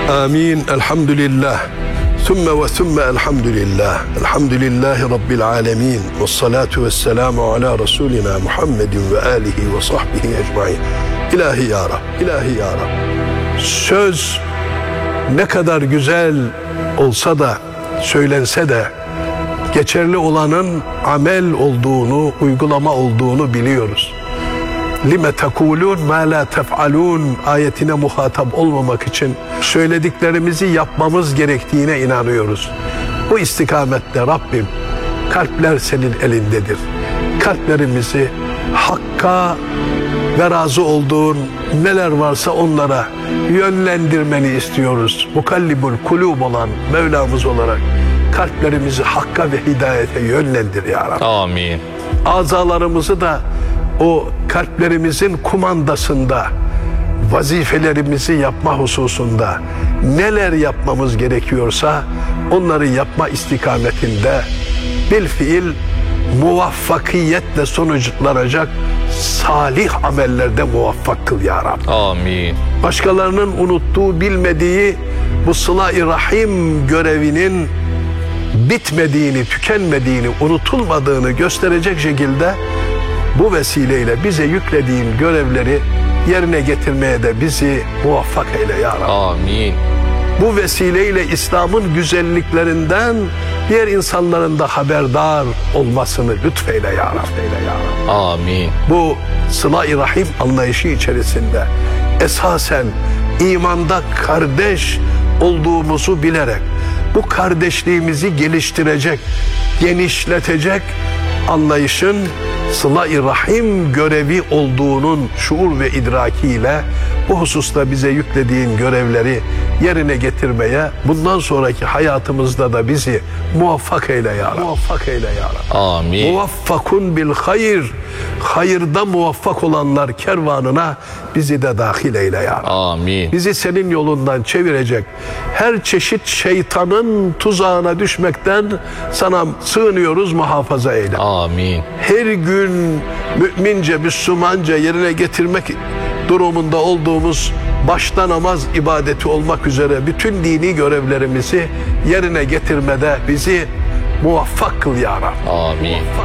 Amin. Elhamdülillah. Sümme ve sümme elhamdülillah. Elhamdülillahi Rabbil alemin. Ve salatu ve selamu ala Resulina Muhammedin ve alihi ve sahbihi ecmain. İlahi ya Rab, ilahi ya Rab. Söz ne kadar güzel olsa da, söylense de, geçerli olanın amel olduğunu, uygulama olduğunu biliyoruz. Lime tekulun ma la tef'alun ayetine muhatap olmamak için söylediklerimizi yapmamız gerektiğine inanıyoruz. Bu istikamette Rabbim, kalpler senin elindedir. Kalplerimizi hakka ve razı olduğun neler varsa onlara yönlendirmeni istiyoruz. Mukallibul kulub olan Mevlamız olarak kalplerimizi hakka ve hidayete yönlendir ya Rabbi. Amin. Azalarımızı da o kalplerimizin kumandasında, vazifelerimizi yapma hususunda neler yapmamız gerekiyorsa onları yapma istikametinde bilfiil muvaffakiyetle sonuçlanacak salih amellerde muvaffak kıl ya Rabbi. Amin. Başkalarının unuttuğu, bilmediği bu sıla-i rahim görevinin bitmediğini, tükenmediğini, unutulmadığını gösterecek şekilde bu vesileyle bize yüklediğin görevleri yerine getirmeye de bizi muvaffak eyle ya Rabbi. Amin. Bu vesileyle İslam'ın güzelliklerinden diğer insanların da haberdar olmasını lütfeyle ya Rabbi. Amin. Bu sıla-i rahim anlayışı içerisinde esasen imanda kardeş olduğumuzu bilerek bu kardeşliğimizi geliştirecek, genişletecek anlayışın sıla-i rahim görevi olduğunun şuur ve idrakiyle bu hususta bize yüklediğin görevleri yerine getirmeye, bundan sonraki hayatımızda da bizi muvaffak eyle ya Rabbi. Muvaffak eyle ya Rabbi. Amin. Muvaffakun bil hayır. Hayırda muvaffak olanlar kervanına bizi de dahil eyle ya Rabbi. Amin. Bizi senin yolundan çevirecek her çeşit şeytanın tuzağına düşmekten sana sığınıyoruz, muhafaza eyle. Amin. Her gün mümince, Müslümanca yerine getirmek durumunda olduğumuz başta namaz ibadeti olmak üzere bütün dini görevlerimizi yerine getirmede bizi muvaffak kıl ya Rabbi. Amin.